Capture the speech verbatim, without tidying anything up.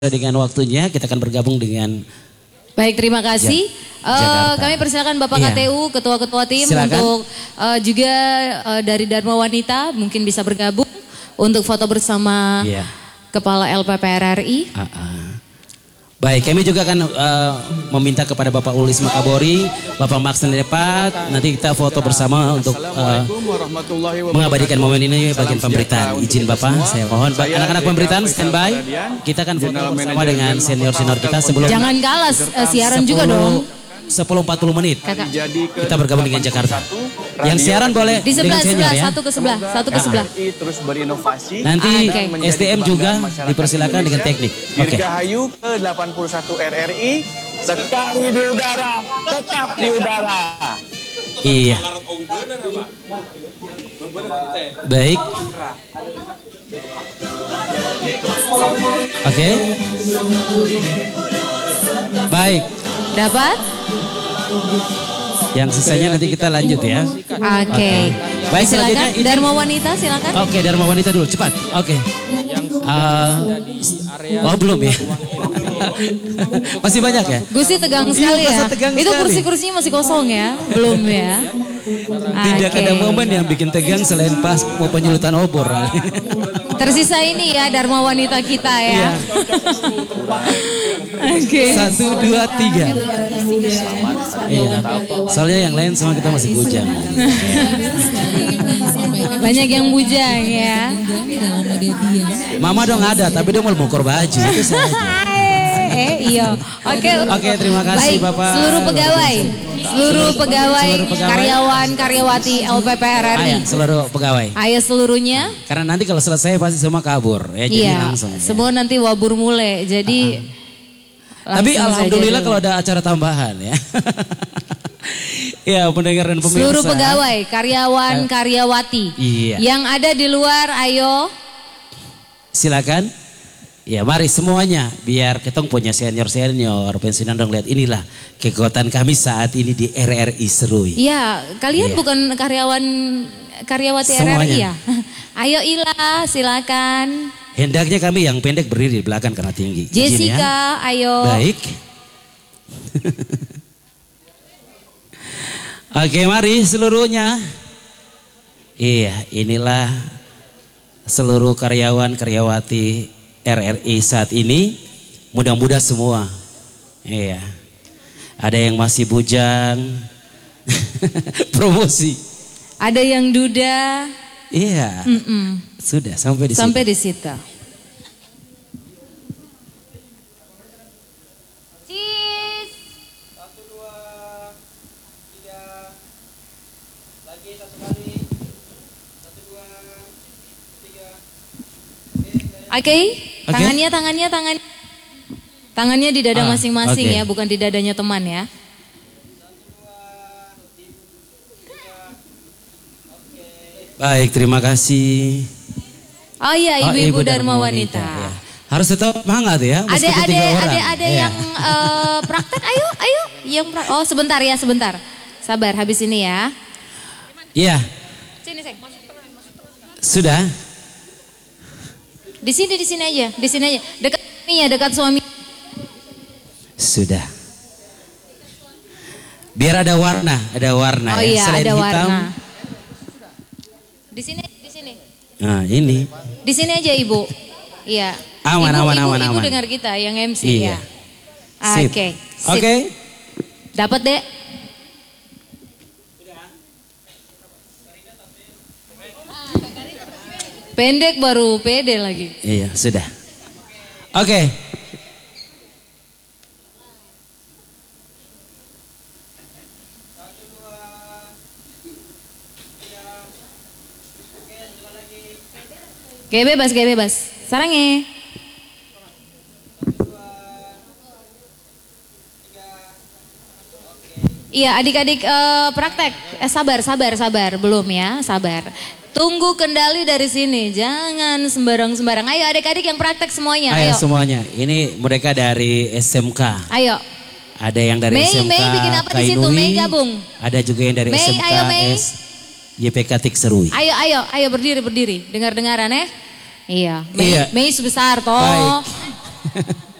Dengan waktunya kita akan bergabung dengan. Baik, terima kasih. Uh, kami persilakan Bapak iya. K T U, ketua-ketua tim silakan. Untuk uh, juga uh, dari Dharma Wanita mungkin bisa bergabung untuk foto bersama iya. Kepala L P P R R I. Uh -uh. Baik, kami juga akan uh, meminta kepada Bapak Ulis Makabori, Bapak Max Nepat, nanti kita foto bersama untuk uh, mengabadikan momen ini bagian pemberitaan. Izin Bapak, saya mohon anak-anak pemberitaan standby. Kita akan foto bersama dengan senior-senior kita sebelum. Jangan kalah uh, siaran juga dong. sepuluh empat puluh menit kita bergabung dengan Jakarta. Yang siaran boleh di sebelah, dengan senior sebelah, ya. Satu ke sebelah, satu ke sebelah. Terus berinovasi. Nanti ah, okay. S D M juga dipersilakan dengan teknik. Oke. Okay. Dirgahayu ke delapan puluh satu R R I sekali di udara, tetap di udara. Iya. Baik. Oke. Okay. Baik. Dapat? Yang sisanya nanti kita lanjut ya. Oke. Okay. Okay. Baik, silakan. Dharma Wanita silakan. Oke, okay, Dharma Wanita dulu cepat. Oke. Okay. Uh, oh belum ya. Masih banyak ya? Gusti tegang sekali ya. Tegang Itu kursi-kursinya masih kosong ya? Belum ya? Tidak okay. Ada momen yang bikin tegang selain pas mau penyulutan obor. Tersisa ini ya Dharma Wanita kita ya. Iya. Oke. Okay. Satu, dua, tiga. Iya. Soalnya yang lain semua kita masih bujang. Banyak yang bujang ya. Mama dong ada, tapi dia mau bongkar baju. Itu saja. Eh iya. Oke. Okay. Oke, okay, terima kasih baik, Bapak. Seluruh pegawai, seluruh pegawai, seluruh pegawai. Karyawan, karyawati L P P R R I. Ayo, seluruh pegawai. Ayo seluruhnya. Karena nanti kalau selesai pasti semua kabur ya, jadi iya, langsung. Semua ya. Nanti wabur mulai. Jadi uh -huh. Tapi alhamdulillah kalau ada acara tambahan ya. Ya, pendengar dan pemirsa. Seluruh pegawai, karyawan, karyawati. Iya. Yang ada di luar, ayo. Silakan. Ya, mari semuanya biar kita punya senior-senior pensiunan dong lihat inilah kekuatan kami saat ini di R R I Serui. Iya, kalian iya. Bukan karyawan karyawati semuanya. R R I ya? Ayo Ila, silakan. Hendaknya kami yang pendek berdiri di belakang karena tinggi. Jessica, ya. Ayo. Baik. Oke, mari seluruhnya. Iya, inilah seluruh karyawan karyawati R R I saat ini. Mudah-mudahan semua. Iya. Ada yang masih bujang. Promosi. Ada yang duda. Iya. Mm -mm. Sudah sampai di situ. Sampai di situ. Cheese. Satu, dua, tiga. Lagi satu kali. Satu, dua, tiga. Oke. Okay. Okay. Tangannya, tangannya, tangan. Tangannya di dada masing-masing ah, okay. Ya, bukan di dadanya teman ya. Baik, terima kasih. Oh iya, ibu-ibu oh, Dharma Wanita. Ya. Harus tetap semangat ya. Ada, ada, ada, ada ya. Yang uh, praktek. Ayo, ayo. Yang pra oh sebentar ya, sebentar. Sabar, habis ini ya. Iya. Sini, Seng. Sudah. Di sini, di sini aja, di sini aja. Dekat suaminya, dekat suami. Sudah. Biar ada warna, ada warna. Oh ya. Iya, selain ada hitam. Warna. Di sini, di sini. Nah, ini. Di sini aja Ibu. Iya. Aman, ibu, aman, ibu, aman, ibu aman. dengar kita yang M C iya. Ya. Oke. Okay. Oke. Okay. Dapat, Dek. Pendek baru pede lagi. Iya, sudah. Oke. Okay. Kayak bebas, kayak bebas. Sarangnya. Iya, adik-adik uh, praktek. Eh, sabar, sabar, sabar. Belum ya, sabar. Tunggu kendali dari sini, jangan sembarang-sembarang. Ayo adik-adik yang praktek semuanya. Ayo, ayo semuanya. Ini mereka dari S M K. Ayo. Ada yang dari Mei, S M K Mei bikin apa di situ? Kainui. Mei gabung. Ada juga yang dari Mei, S M K ayo, Mei. S Y P K Tik Serui. Ayo, ayo, ayo berdiri, berdiri. Dengar-dengaran ya. Iya. Mei, iya. Mei sebesar toh. Baik.